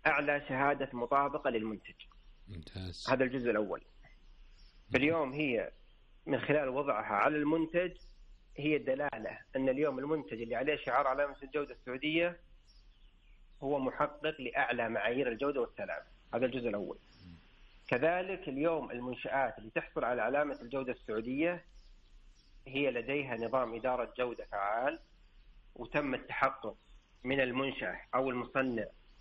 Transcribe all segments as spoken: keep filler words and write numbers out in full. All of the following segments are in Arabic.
أعلى شهادة مطابقة للمنتج. ممتاز. هذا الجزء الأول. اليوم هي من خلال وضعها على المنتج هي دلالة أن اليوم المنتج اللي عليه شعار علامة الجودة السعودية هو محقق لأعلى معايير الجودة والسلامة. هذا الجزء الأول. كذلك اليوم المنشآت اللي تحصل على علامة الجودة السعودية هي لديها نظام إدارة جودة فعال، وتم التحقق من المنشأة أو المصنع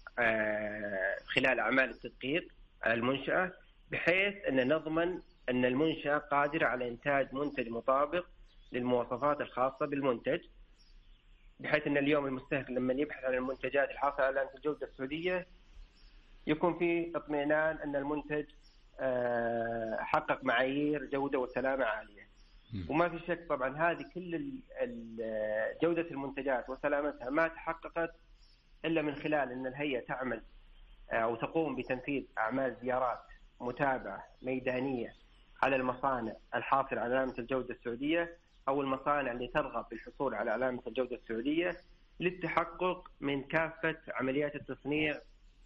خلال أعمال التدقيق على المنشأة، بحيث أن نضمن أن المنشأة قادرة على إنتاج منتج مطابق للمواصفات الخاصة بالمنتج، بحيث أن اليوم المستهلك لما يبحث عن المنتجات الحاصلة على علامة الجودة السعودية يكون في اطمئنان أن المنتج حقق معايير جودة وسلامة عالية. وما في شك طبعا هذه كل جودة المنتجات وسلامتها ما تحققت إلا من خلال أن الهيئة تعمل أو تقوم بتنفيذ أعمال زيارات متابعة ميدانية على المصانع الحاصلة على علامة الجودة السعودية أو المصانع اللي ترغب بالحصول على علامة الجودة السعودية للتحقق من كافة عمليات التصنيع،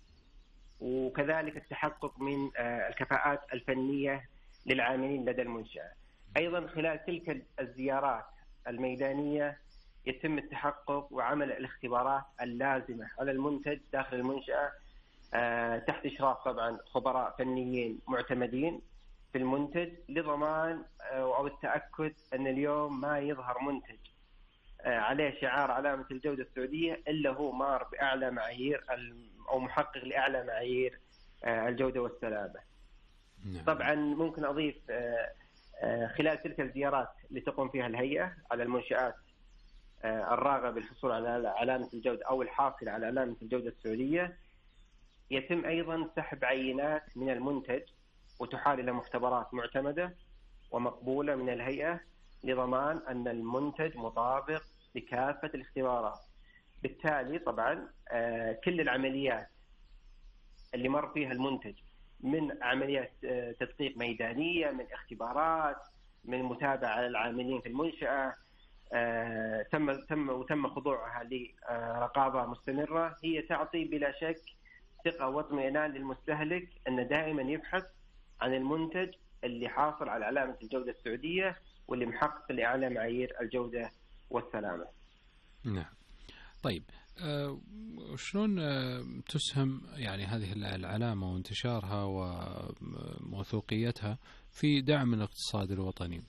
وكذلك التحقق من الكفاءات الفنية للعاملين لدى المنشأة. أيضا خلال تلك الزيارات الميدانية يتم التحقق وعمل الاختبارات اللازمة على المنتج داخل المنشأة تحت إشراف طبعا خبراء فنيين معتمدين في المنتج، لضمان أو التأكد أن اليوم ما يظهر منتج عليه شعار علامة الجودة السعودية إلا هو مار بأعلى معايير أو محقق لأعلى معايير الجودة والسلامة. طبعا ممكن أضيف خلال تلك الزيارات اللي تقوم فيها الهيئة على المنشآت الراغبة بالحصول على علامة الجودة أو الحاصلة على علامة الجودة السعودية، يتم أيضا سحب عينات من المنتج وتحال إلى مختبرات معتمدة ومقبولة من الهيئة لضمان أن المنتج مطابق لكافة الاختبارات. بالتالي طبعا كل العمليات اللي مر فيها المنتج من عمليات تدقيق ميدانية، من اختبارات، من متابعة على العاملين في المنشأة، تم تم وتم خضوعها لرقابة مستمرة، هي تعطي بلا شك ثقة واطمئنان للمستهلك أن دائما يبحث عن المنتج اللي حاصل على علامة الجودة السعودية واللي محقق لأعلى معايير الجودة والسلامة. نعم. طيب أه شلون أه تسهم يعني هذه العلامة وانتشارها وموثوقيتها في دعم الاقتصاد الوطني؟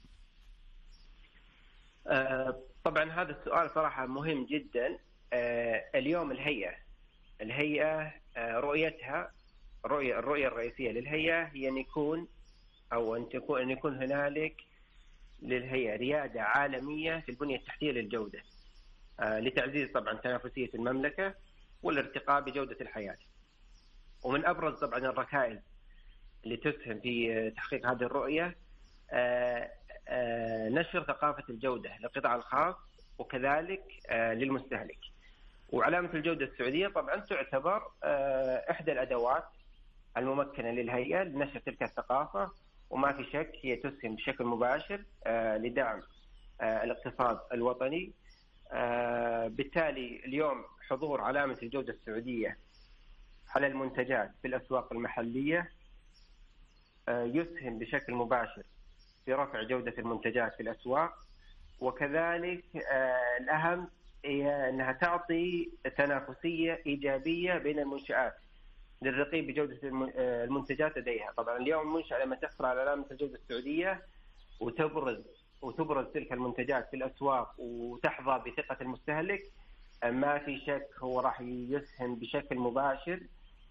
أه طبعا هذا السؤال صراحة مهم جدا. أه اليوم الهيئة الهيئة أه رؤيتها رؤية الرؤية الرئيسية للهيئة هي أن يكون أو أن تكون أن يكون هنالك للهيئة ريادة عالمية في البنية التحتية للجودة آه لتعزيز طبعا تنافسية المملكة والارتقاء بجودة الحياة. ومن أبرز طبعا الركائز اللي تسهم في تحقيق هذه الرؤية آه آه نشر ثقافة الجودة للقطاع الخاص وكذلك آه للمستهلك. وعلامة الجودة السعودية طبعا تعتبر آه إحدى الأدوات الممكنة للهيئة لنشر تلك الثقافة، وما في شك هي تسهم بشكل مباشر آه لدعم آه الاقتصاد الوطني. آه بالتالي اليوم حضور علامة الجودة السعودية على المنتجات في الأسواق المحلية آه يسهم بشكل مباشر في رفع جودة المنتجات في الأسواق، وكذلك آه الأهم هي أنها تعطي تنافسية إيجابية بين المنشآت للرقي بجودة المنتجات لديها. طبعا اليوم المنشأة لما تحصل على علامة الجودة السعودية وتبرز وتبرز تلك المنتجات في الأسواق وتحظى بثقة المستهلك، ما في شك هو راح يسهم بشكل مباشر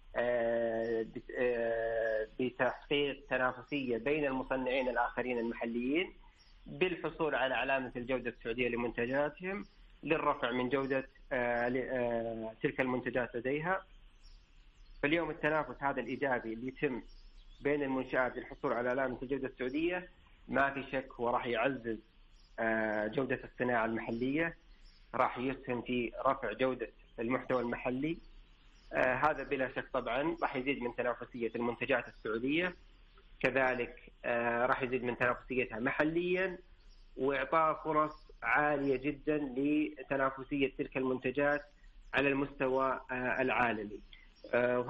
بتحقيق تنافسية بين المصنعين الآخرين المحليين بالحصول على علامة الجودة السعودية لمنتجاتهم للرفع من جودة تلك المنتجات لديها. فاليوم التنافس هذا الإيجابي اللي يتم بين المنشآت للحصول على علامة الجودة السعودية ما في شك هو راح يعزز جودة الصناعة المحلية، راح يسهم في رفع جودة المحتوى المحلي. هذا بلا شك طبعا راح يزيد من تنافسية المنتجات السعودية، كذلك راح يزيد من تنافسيتها محليا وإعطاء فرص عالية جدا لتنافسية تلك المنتجات على المستوى العالمي.